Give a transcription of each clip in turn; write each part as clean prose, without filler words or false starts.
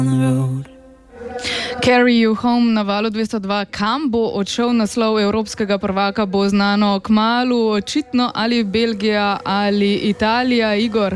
Carry You Home na Valu 202. Kam bo odšel naslov evropskega prvaka, bo znano kmalu, očitno ali Belgija ali Italija. Igor?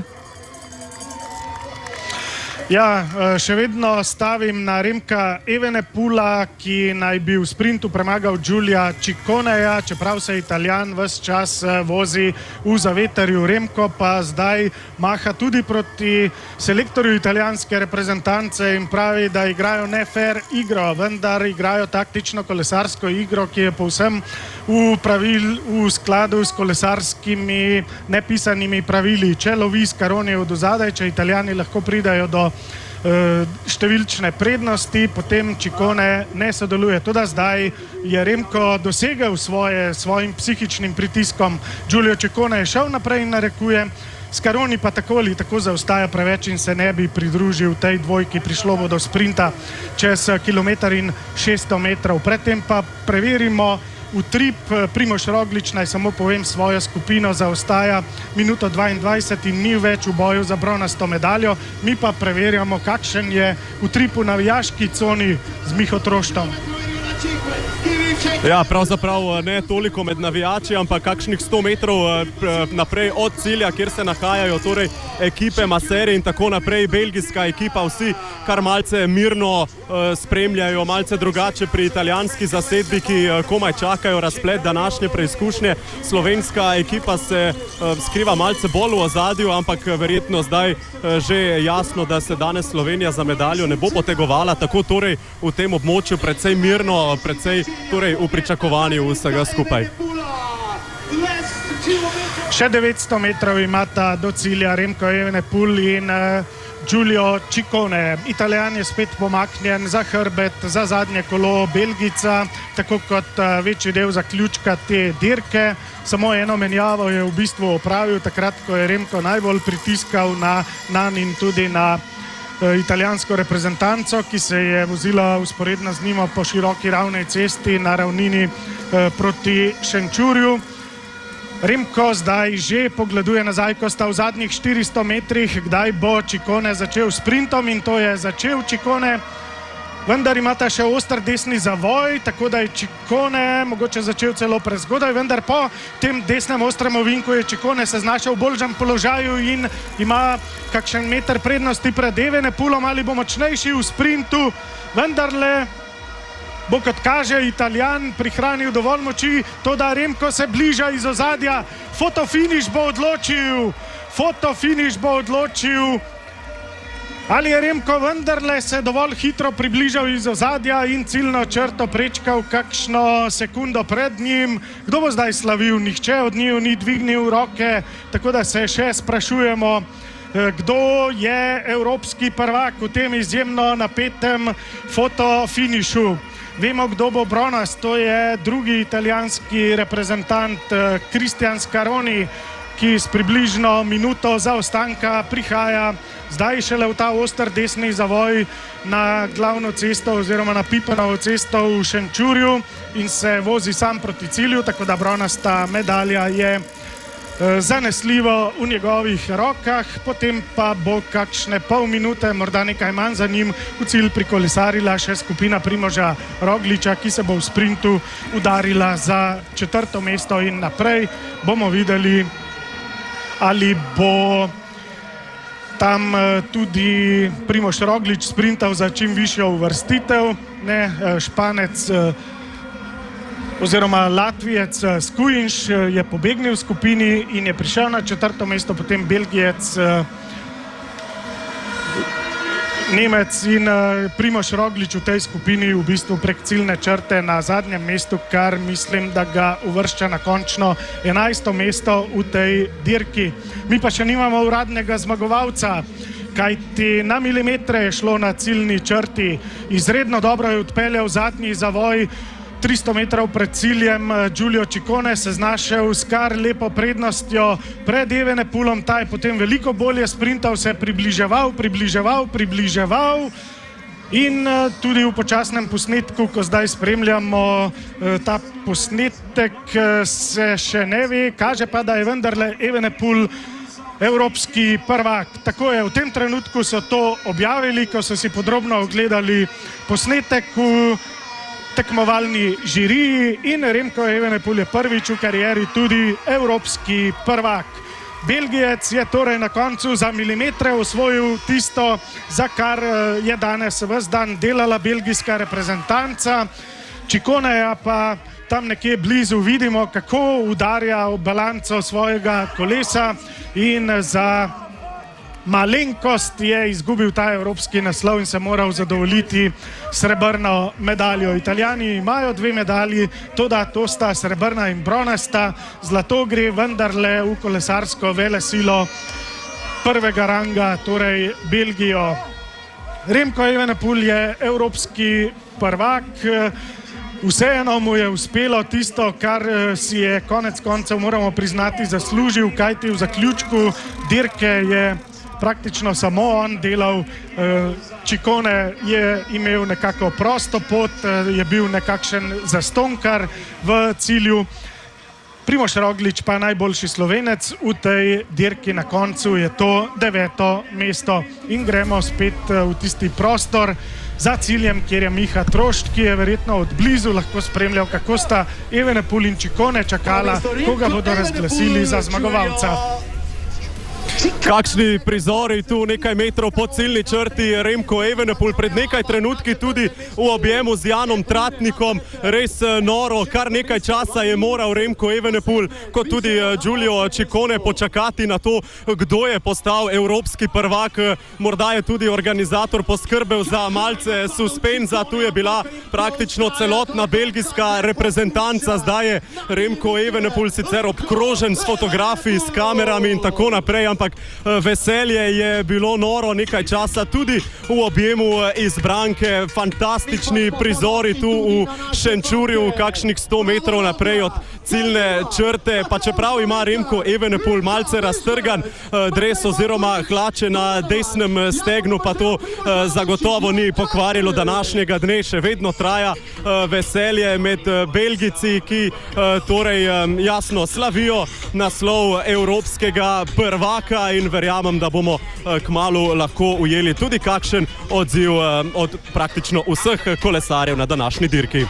Ja, še vedno stavim na Remka Evenepoela, ki naj bi v sprintu premagal Giulia Cicconeja, čeprav se Italijan ves čas vozi v zavetrju. Remko pa zdaj maha tudi proti selektorju italijanske reprezentance in pravi, da igrajo nefair igro, vendar igrajo taktično kolesarsko igro, ki je povsem v skladu s kolesarskimi nepisanimi pravili. Če lovi Scaroni od zadaj, če Italijani lahko pridajo do številčne prednosti, potem Ciccone ne sodeluje. Toda zdaj je Remko dosegel svojim psihičnim pritiskom. Giulio Ciccone je šel naprej in narekuje, Scaroni pa tako ali tako zaostaja preveč in se ne bi pridružil tej dvojki. Prišlo bo do sprinta čez 1,6 km. Predtem pa preverimo utrip. Primož Roglič, naj samo povem, svojo skupino zaostaja minuto 22 in ni več v boju za bronasto medaljo. Mi pa preverjamo, kakšen je utrip v navijaški coni z Miho Troštom. Ja, pravzaprav ne toliko med navijači, ampak kakšnih 100 metrov naprej od cilja, kjer se nahajajo torej ekipe Maseri in tako naprej. Belgijska ekipa, vsi kar malce mirno spremljajo, malce drugače pri italijanski zasedbi, ki komaj čakajo razplet današnje preizkušnje. Slovenska ekipa se skriva malce bolj v ozadju, ampak verjetno zdaj že jasno, da se danes Slovenija za medaljo ne bo potegovala, tako torej v tem območju precej mirno, precej torej v pričakovanju vsega skupaj. Še 900 metrov imata do cilja Remko Evenepoel in Giulio Ciccone. Italijan je spet pomaknjen za hrbet, za zadnje kolo Belgica, tako kot večji del zaključka te dirke. Samo eno menjavo je v bistvu opravil, takrat, ko je Remko najbolj pritiskal na in tudi na italijansko reprezentanco, ki se je vozila usporedno z njima po široki ravnej cesti na ravnini proti Šenčurju. Remko zdaj že pogleduje nazaj, ko sta v zadnjih 400 metrih, kdaj bo Ciccone začel sprintom, in to je začel Ciccone, vendar imata še oster desni zavoj, tako da je Ciccone mogoče začel celo prezgodaj, vendar po tem desnem ostrem ovinku je Ciccone se znašel v boljšem položaju in ima kakšen meter prednosti pred Evenepoelom. Ali bo močnejši v sprintu, vendarle bo, kot kaže, Italijan prihranil dovolj moči, to da Remko se bliža iz ozadja. Fotofiniš bo odločil, ali je Remko vendarle se dovolj hitro približal iz ozadja in ciljno črto prečkal kakšno sekundo pred njim. Kdo bo zdaj slavil? Nihče od njiju ni dvignil roke, tako da se še sprašujemo, kdo je evropski prvak v tem izjemno napetem fotofinišu. Vemo, kdo bo bronast, to je drugi italijanski reprezentant Cristian Scaroni, ki s približno minuto zaostanka prihaja zdaj šele v ta oster desni zavoj na glavno cesto oziroma na Pipanovo cesto v Šenčurju in se vozi sam proti cilju, tako da bronasta medalja je zanesljivo v njegovih rokah. Potem pa bo kakšne pol minute, morda nekaj manj za njim, v cilj prikolesarila še skupina Primoža Rogliča, ki se bo v sprintu udarila za 4. mesto in naprej. Bomo videli, ali bo tam tudi Primož Roglič sprintal za čim višjo uvrstitev. Ne, Španec oziroma Latvijec Skujinš je pobegnil v skupini in je prišel na 4. mesto, potem Belgijec, Nemec in Primož Roglič v tej skupini v bistvu prek ciljne črte na zadnjem mestu, kar mislim, da ga uvršča na končno 11. mesto v tej dirki. Mi pa še nimamo uradnega zmagovalca, kajti na milimetre je šlo na ciljni črti. Izredno dobro je odpeljal zadnji zavoj, 300 metrov pred ciljem Giulio Ciccone se znašel s kar lepo prednostjo pred Evenepoelom, ta je potem veliko bolje sprintal, se približeval in tudi v počasnem posnetku, ko zdaj spremljamo ta posnetek, se še ne ve, kaže pa, da je vendarle Evenepoel evropski prvak. Tako je, v tem trenutku so to objavili, ko so si podrobno ogledali posnetek v tekmovalni žiriji in Remko Evenepoel je prvič v karieri tudi evropski prvak. Belgijec je torej na koncu za milimetre osvojil tisto, za kar je danes ves dan delala belgijska reprezentanca. Čikoneja pa tam nekje blizu vidimo, kako udarja v balanco svojega kolesa in za malenkost je izgubil ta evropski naslov in se moral zadovoljiti srebrno medaljo. Italijani imajo 2 medalji, toda to sta srebrna in bronasta, zlato gre vendarle v kolesarsko velesilo prvega ranga, torej Belgijo. Remko Evenepoel je evropski prvak, vseeno mu je uspelo tisto, kar si je konec koncev, moramo priznati, zaslužil, kajti v zaključku dirke je praktično samo on delal. Ciccone je imel nekako prosto pot, je bil nekakšen zastonkar v cilju. Primož Roglič pa najboljši Slovenec v tej dirki, na koncu je to 9. mesto. In gremo spet v tisti prostor za ciljem, kjer je Miha Trošt, ki je verjetno od blizu lahko spremljal, kako sta Evenepoel in Ciccone čakala, koga bodo razglasili za zmagovalca. Kakšni prizori tu nekaj metrov po ciljni črti, Remko Evenepoel pred nekaj trenutki tudi v objemu z Janom Tratnikom, res noro, kar nekaj časa je moral Remko Evenepoel kot tudi Giulio Ciccone počakati na to, kdo je postal evropski prvak. Morda je tudi organizator poskrbel za malce suspenza, tu je bila praktično celotna belgijska reprezentanca, zdaj je Remko Evenepoel sicer obkrožen s fotografi, s kamerami in tako naprej, ampak veselje je bilo noro nekaj časa tudi v objemu izbranke. Fantastični prizori tu v Šenčurju, kakšnih 100 metrov naprej od ciljne črte, pa čeprav ima Remko Evenepoel malce raztrgan dres oziroma hlače na desnem stegnu, pa to zagotovo ni pokvarilo današnjega dne. Še vedno traja veselje med Belgijci, ki torej jasno slavijo naslov evropskega prvaka in verjamem, da bomo kmalu lahko ujeli tudi kakšen odziv od praktično vseh kolesarjev na današnji dirki.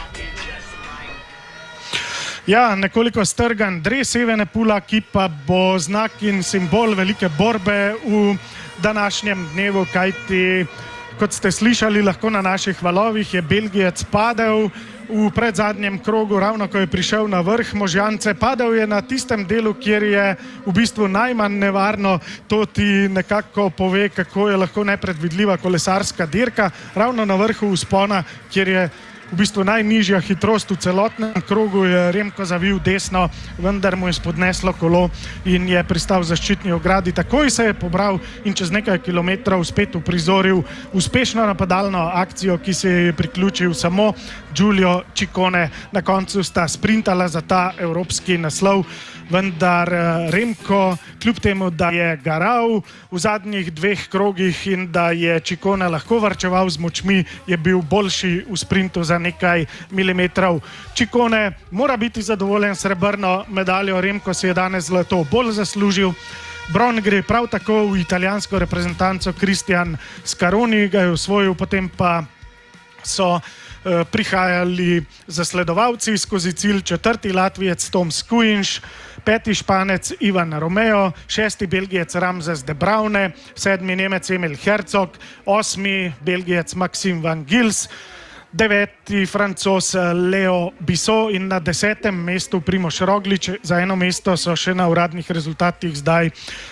Ja, nekoliko strgan dres Evenepoela, ki pa bo znak in simbol velike borbe v današnjem dnevu, kajti, kot ste slišali lahko na naših valovih, je Belgijec padel v predzadnjem krogu, ravno ko je prišel na vrh Možjance. Padel je na tistem delu, kjer je v bistvu najmanj nevarno. To ti nekako pove, kako je lahko nepredvidljiva kolesarska dirka. Ravno na vrhu vzpona, kjer je v bistvu najnižja hitrost v celotnem krogu, je Remko zavil desno, vendar mu je spodneslo kolo in je pristal v zaščitni ogradi. Takoj se je pobral in čez nekaj kilometrov spet uprizoril uspešno napadalno akcijo, ki se je priključil samo Giulio Ciccone. Na koncu sta sprintala za ta evropski naslov, vendar Remko, kljub temu, da je garal v zadnjih 2 krogih in da je Ciccone lahko varčeval z močmi, je bil boljši v sprintu za nekaj milimetrov. Ciccone mora biti zadovoljen s srebrno medaljo, Remko si je danes zlato bolj zaslužil. Bron gre prav tako v italijansko reprezentanco, Cristian Scaroni ga je osvojil, potem pa so prihajali zasledovalci skozi cilj, 4. Latvijec Tom Skujinš, 5. Španec Ivan Romeo, 6. Belgijec Ramses de Braune, 7. Nemec Emil Herzog, 8. Belgijec Maxim van Gils, 9. Francos Leo Bissot in na 10. mestu Primož Roglič. Za eno mesto so še na uradnih rezultatih zdaj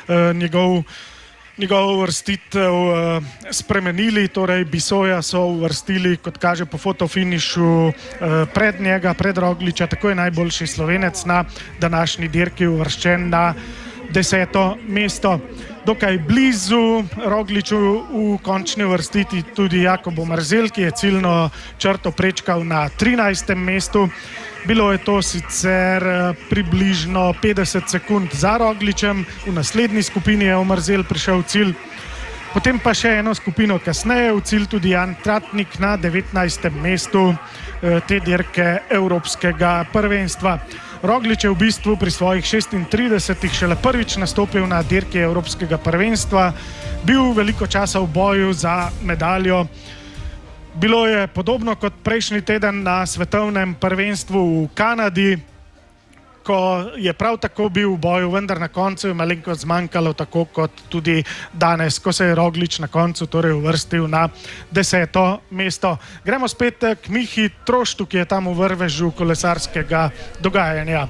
njegovo uvrstitev spremenili, torej Bissoja so uvrstili, kot kaže po fotofinišu, pred njega, pred Rogliča. Tako je najboljši Slovenec na današnji dirki uvrščen na 10. mesto. Dokaj blizu Rogliču v končni vrstiti tudi Jakobu Marzel, ki je ciljno črto prečkal na 13. mestu. Bilo je to sicer približno 50 sekund za Rogličem, v naslednji skupini je Marzel prišel v cilj. Potem pa še eno skupino kasneje v cilj tudi Jan Tratnik na 19. mestu te dirke evropskega prvenstva. Roglič je v bistvu pri svojih 36 šele prvič nastopil na dirki Evropskega prvenstva, bil veliko časa v boju za medaljo. Bilo je podobno kot prejšnji teden na svetovnem prvenstvu v Kanadi, ko je prav tako bil v boju, vendar na koncu je malenkost zmanjkalo, tako kot tudi danes, ko se je Roglič na koncu torej uvrstil na 10. mesto. Gremo spet k Mihi Troštu, ki je tam v vrvežu kolesarskega dogajanja.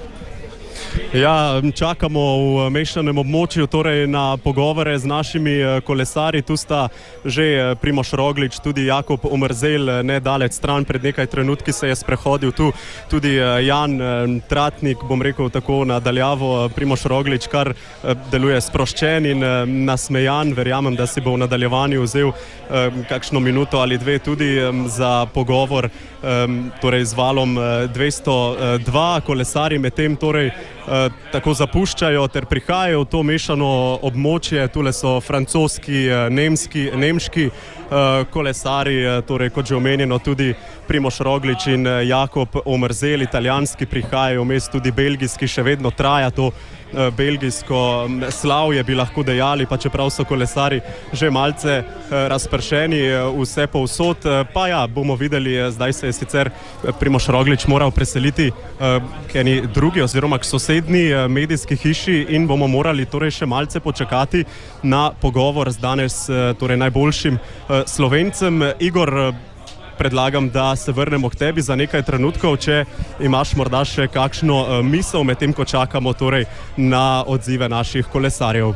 Ja, čakamo v mešanem območju torej na pogovore z našimi kolesarji. Tu sta že Primož Roglič, tudi Jakob Omerzel, nedalec stran, pred nekaj trenutki se je sprehodil tu tudi Jan Tratnik, bom rekel tako nadaljavo. Primož Roglič kar deluje sproščen in nasmejan, verjamem, da si bo v nadaljevanju vzel kakšno minuto ali dve tudi za pogovor torej z valom 202. Kolesarji medtem torej tako zapuščajo ter prihajajo v to mešano območje. Tule so francoski, nemški kolesarji, torej kot že omenjeno tudi Primož Roglič in Jakob Omerzel, italijanski prihajajo, vmes tudi belgijski, še vedno traja to belgijsko slavje, bi lahko dejali, pa čeprav so kolesari že malce razpršeni vse povsod. Pa ja, bomo videli, zdaj se je sicer Primož Roglič moral preseliti k eni drugi oziroma k sosednji medijski hiši in bomo morali torej še malce počakati na pogovor z danes torej najboljšim Slovencem. Igor, predlagam, da se vrnemo k tebi za nekaj trenutkov, če imaš morda še kakšno misel medtem, ko čakamo torej na odzive naših kolesarjev.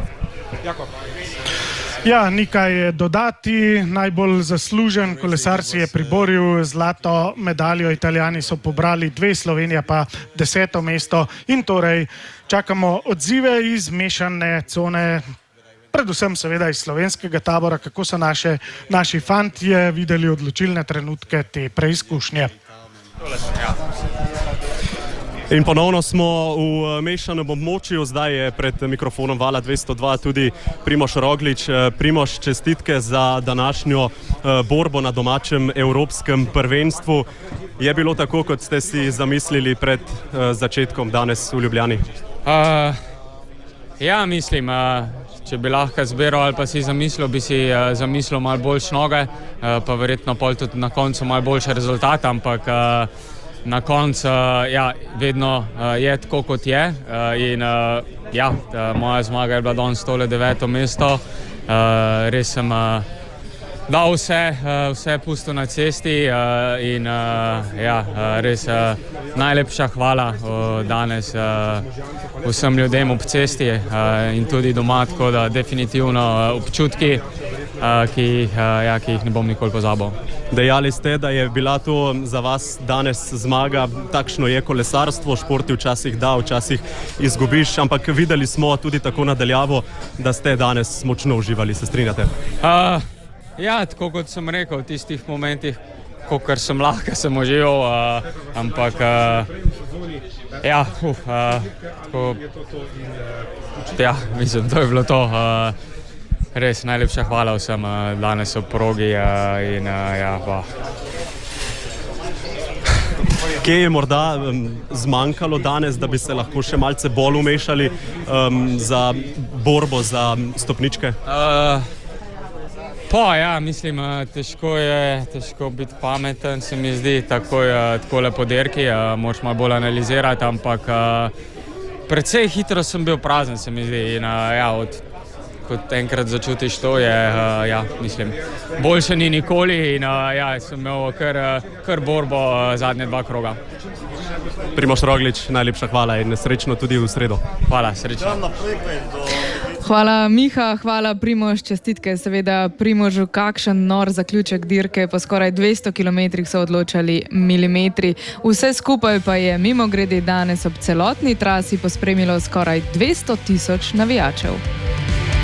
Ja, nekaj dodati. Najbolj zaslužen kolesar si je priboril zlato medaljo. Italijani so pobrali 2, Slovenija pa 10. mesto in torej čakamo odzive iz mešane cone, predvsem seveda iz slovenskega tabora, kako so naši fantje videli odločilne trenutke te preizkušnje. In ponovno smo v mešanem območju, zdaj je pred mikrofonom vala 202 tudi Primož Roglič. Primož, čestitke za današnjo borbo na domačem evropskem prvenstvu. Je bilo tako, kot ste si zamislili pred začetkom danes v Ljubljani? Ja, mislim, če bi lahko zbiral ali pa si zamislil, bi si zamislil malo boljše noge, pa verjetno pol tudi na koncu malo boljše rezultate, ampak na koncu ja, vedno je tako, kot je. In ja, moja zmaga je bila danes tole 9. mesto. Res sem dal vse pustil na cesti in ja, res najlepša hvala danes vsem ljudem ob cesti in tudi doma, tako da definitivno občutki, ki jih ne bom nikoli pozabil. Dejali ste, da je bila to za vas danes zmaga, takšno je kolesarstvo, športi včasih da, včasih izgubiš, ampak videli smo tudi tako nadaljavo, da ste danes močno uživali, se strinjate? Ja, tako kot sem rekel, v tistih momentih, kolikor sem lahko, sem užival, ampak ja, tako, ja, mislim, to je bilo to. Res najlepša hvala vsem danes v progi in ja, pa. Kje je morda zmanjkalo danes, da bi se lahko še malce bolj umešali za borbo za stopničke? Ja, mislim, težko biti pameten, se mi zdi, takole po dirki, moraš malo bolj analizirati, ampak precej hitro sem bil prazen, se mi zdi, in ja, kot enkrat začutiš to, je, ja, mislim, boljše ni nikoli in ja, sem imel kar borbo zadnje 2 kroga. Primož Roglič, najlepša hvala in srečno tudi v sredo. Hvala, srečno. Hvala Miha, hvala Primož, čestitke seveda Primožu, kakšen nor zaključek dirke, po skoraj 200 km so odločali milimetri. Vse skupaj pa je mimogrede danes ob celotni trasi pospremilo skoraj 200 000 navijačev.